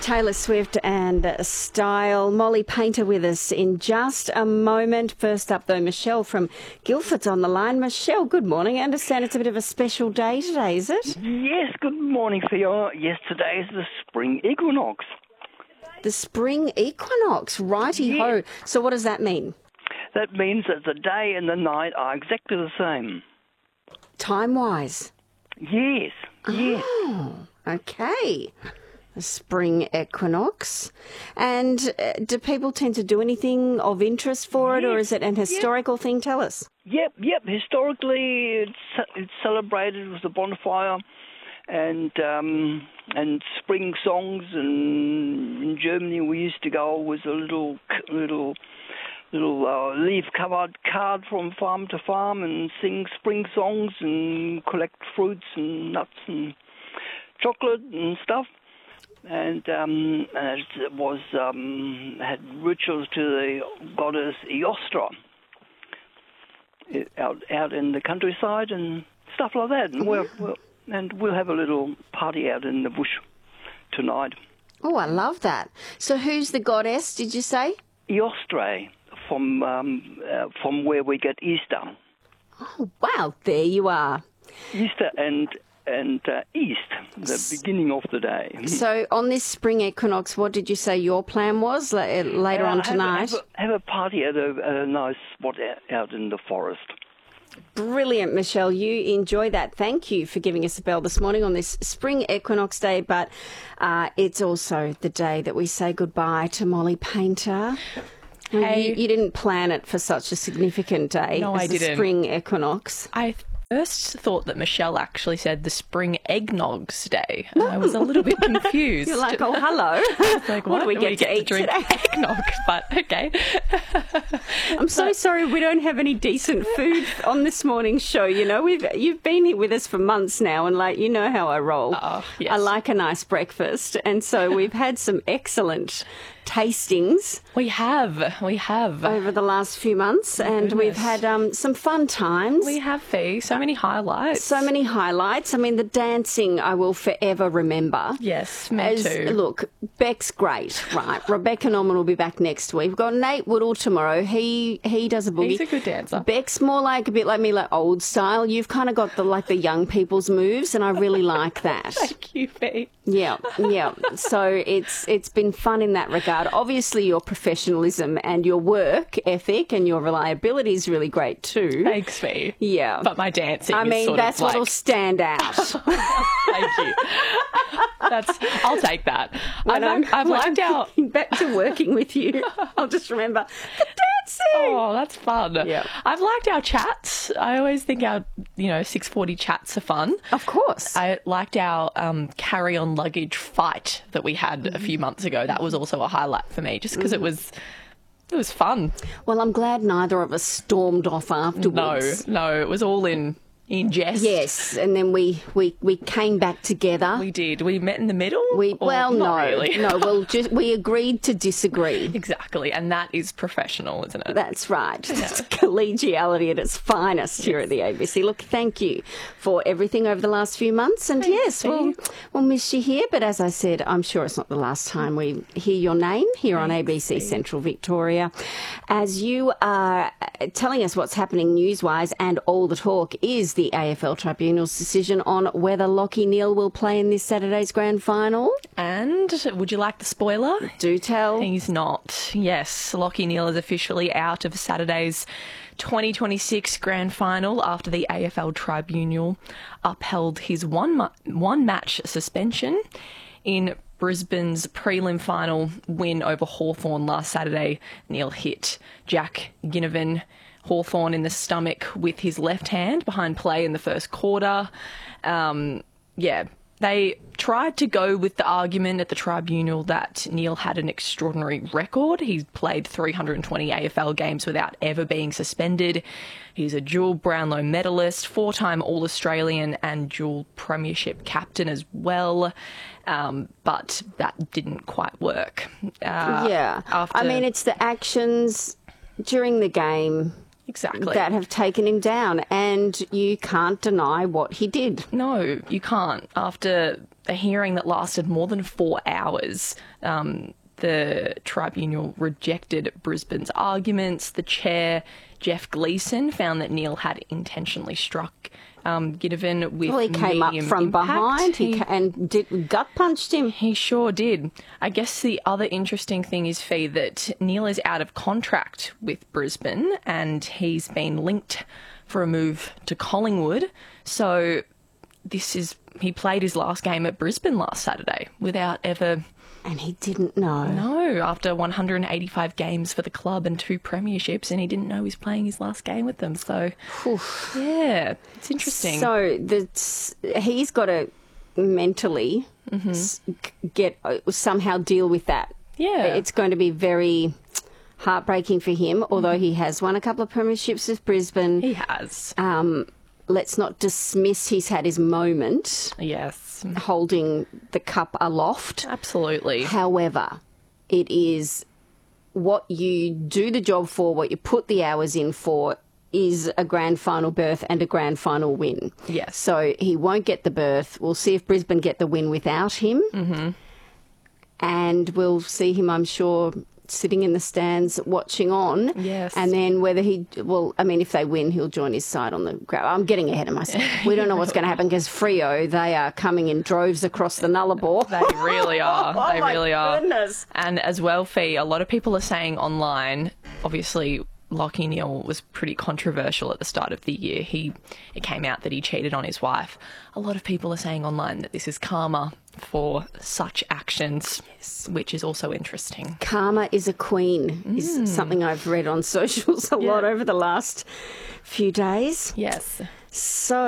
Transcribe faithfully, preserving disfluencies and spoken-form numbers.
Taylor Swift and uh, Style. Molly Painter with us in just a moment. First up, though, Michelle from Guildford's on the line. Michelle, good morning. I understand it's a bit of a special day today, is it? Yes, good morning, Theo. Yes, today is the spring equinox. The spring equinox, righty-ho. Yes. So what does that mean? That means that the day and the night are exactly the same. Time-wise? Yes, yes. Oh, okay. The spring equinox. And uh, do people tend to do anything of interest for it, Yes. or is it an historical Yep. thing? Tell us. Yep, yep. Historically, it's, it's celebrated with a bonfire and um, and spring songs. And in Germany, we used to go with a little little little uh, leaf-covered card from farm to farm and sing spring songs and collect fruits and nuts and chocolate and stuff. And um, and it was um, had rituals to the goddess Eostra out out in the countryside and stuff like that. And we'll, we'll and we'll have a little party out in the bush tonight. Oh, I love that. So who's the goddess, did you say? Eostra from um, uh, from where we get Easter. Oh, wow, there you are. Easter and and uh, East, the beginning of the day. So on this spring equinox, what did you say your plan was la- later Uh, on have- tonight? Have a, have a party at a, at a nice spot out- out in the forest. Brilliant, Michelle. You enjoy that. Thank you for giving us a bell this morning on this spring equinox day, but uh, it's also the day that we say goodbye to Molly Painter. Well, Hey. You, you didn't plan it for such a significant day No, as I the didn't. spring equinox. I first thought that Michelle actually said the Spring Eggnogs Day. And I was a little bit confused. You're like, oh, hello. It's like, what, do we get to eat drink today? eggnog? But okay. I'm so sorry we don't have any decent food on this morning's show. You know, we've you've been here with us for months now, and like you know how I roll. Oh, yes. I like a nice breakfast, and so we've had some excellent tastings We have. We have. over the last few months, and we've goodness. had um, some fun times. We have, Fee. So many highlights. So many highlights. I mean, the dancing I will forever remember. Yes, me As, too. Look, Beck's great, right? Rebecca Norman will be back next week. We've got Nate Woodall tomorrow. He he does a boogie. He's a good dancer. Beck's more like a bit like me, like old style. You've kind of got the like the young people's moves, and I really like that. Thank you, Fee. Yeah, yeah. So it's it's been fun in that regard. Obviously, your professionalism and your work ethic and your reliability is really great too. Thanks, Fee. Yeah. But my dancing I is mean, sort that's of like... what'll stand out. Thank you. That's. I'll take that. When I've, I'm, I've when liked I'm our... getting back to working with you, I'll just remember the dancing. Oh, that's fun. Yeah. I've liked our chats. I always think our, you know, six forty chats are fun. Of course. I liked our um, carry-on luggage fight that we had a few months ago. That was also a highlight for me, just because it was it was fun. Well, I'm glad neither of us stormed off No, afterwards. no, it was all in in jest. Yes, and then we, we, we came back together. We did. We met in the middle. We Or well, not no, really. no. Well, just we agreed to disagree. Exactly, and that is professional, isn't it? That's right. It's collegiality at its finest here at the A B C. Look, thank you for everything over the last few months. And yes, we'll, we'll miss you here. But as I said, I'm sure it's not the last time we hear your name here on A B C Central Victoria. As you are telling us what's happening news-wise, and all the talk is the A F L Tribunal's decision on whether Lachie Neale will play in this Saturday's grand final. And would you like the spoiler? Do tell. He's not. Yes, Lachie Neale is officially out of Saturday's twenty twenty-six grand final after the A F L Tribunal upheld his one mu- one match suspension in Brisbane's prelim final win over Hawthorn last Saturday. Neale hit Jack Ginnivan Hawthorn in the stomach with his left hand behind play in the first quarter. Um, yeah, they tried to go with the argument at the tribunal that Neale had an extraordinary record. He's played three hundred twenty A F L games without ever being suspended. He's a dual Brownlow medalist, four-time All-Australian and dual Premiership captain as well. Um, but that didn't quite work. Uh, Yeah. after- I mean, it's the actions during the game. Exactly. that have taken him down, and you can't deny what he did. No, you can't. After a hearing that lasted more than four hours, um, the tribunal rejected Brisbane's arguments. The chair, Jeff Gleeson, found that Neil had intentionally struck um, Ginnivan with Well, he came up medium from impact. behind he, He- ca- and did, gut punched him. He sure did. I guess the other interesting thing is, Fee, that Neil is out of contract with Brisbane and he's been linked for a move to Collingwood. So this is, he played his last game at Brisbane last Saturday without ever, And he didn't know. no, after one hundred eighty-five games for the club and two premierships, and he didn't know he was playing his last game with them. So, yeah, it's interesting. So that's, he's got to mentally s- get uh, somehow deal with that. Yeah. It's going to be very heartbreaking for him, although he has won a couple of premierships with Brisbane. He has. Um, let's not dismiss he's had his moment Yes, holding the cup aloft. absolutely. However, it is what you do the job for, what you put the hours in for, is a grand final berth and a grand final win. Yes. So he won't get the berth. We'll see if Brisbane get the win without him. Mm-hmm. And we'll see him, I'm sure, sitting in the stands watching on. Yes. And then whether he, well, I mean, if they win, he'll join his side on the ground. I'm getting ahead of myself. We don't know what's going to happen because Freo, they are coming in droves across the Nullarbor. They really are. Oh, they my really are. goodness. And as well, Fee, a lot of people are saying online, obviously, Lachie Neale was pretty controversial at the start of the year. He, it came out that he cheated on his wife. A lot of people are saying online that this is karma for such actions, which is also interesting. Karma is a queen is something I've read on socials a lot over the last few days. Yes. So